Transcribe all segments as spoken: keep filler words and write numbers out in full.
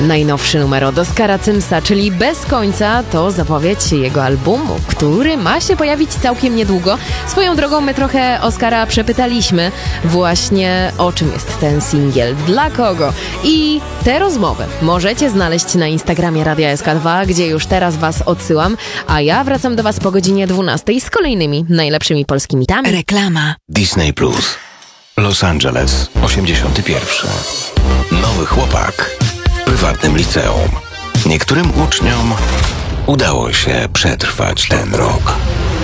Najnowszy numer od Oskara Cymsa, czyli Bez końca, to zapowiedź jego albumu, który ma się pojawić całkiem niedługo. Swoją drogą my trochę Oskara przepytaliśmy właśnie, o czym jest ten singiel, dla kogo. I te rozmowy możecie znaleźć na Instagramie Radia S K dwa, gdzie już teraz was odsyłam, a ja wracam do was po godzinie dwunastej z kolejnymi najlepszymi polskimi hitami. Reklama. Disney Plus. Los Angeles, osiemdziesiąty pierwszy. Nowy chłopak w prywatnym liceum. Niektórym uczniom udało się przetrwać ten rok.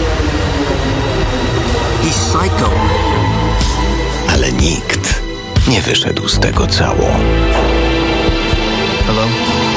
He's psycho. Ale nikt nie wyszedł z tego cało. Hello?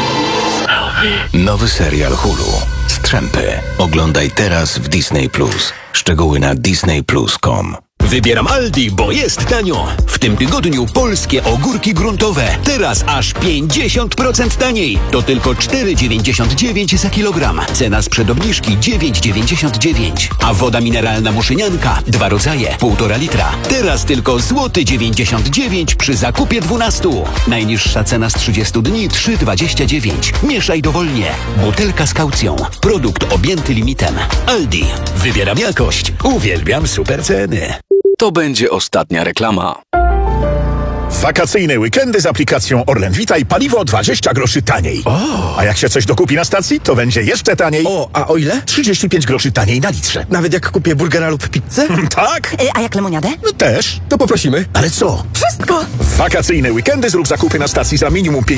Nowy serial Hulu. Strzępy. Oglądaj teraz w Disney Plus. Szczegóły na disney plus kropka com. Wybieram Aldi, bo jest tanio. W tym tygodniu polskie ogórki gruntowe. Teraz aż pięćdziesiąt procent taniej. To tylko cztery dziewięćdziesiąt dziewięć za kilogram. Cena sprzed obniżki dziewięć dziewięćdziesiąt dziewięć. A woda mineralna Muszynianka, dwa rodzaje, półtora litra. Teraz tylko złoty dziewięćdziesiąt dziewięć przy zakupie dwunastu. Najniższa cena z trzydziestu dni trzy dwadzieścia dziewięć. Mieszaj dowolnie. Butelka z kaucją. Produkt objęty limitem. Aldi. Wybieram jakość. Uwielbiam super ceny. To będzie ostatnia reklama. Wakacyjne weekendy z aplikacją Orlen Witaj paliwo dwadzieścia groszy taniej. O. A jak się coś dokupi na stacji, to będzie jeszcze taniej. O, a o ile? trzydzieści pięć groszy taniej na litrze. Nawet jak kupię burgera lub pizzę? Tak? Y, a jak lemoniadę? No też. To poprosimy. Ale co? Wszystko! W wakacyjne weekendy zrób zakupy na stacji za minimum pięć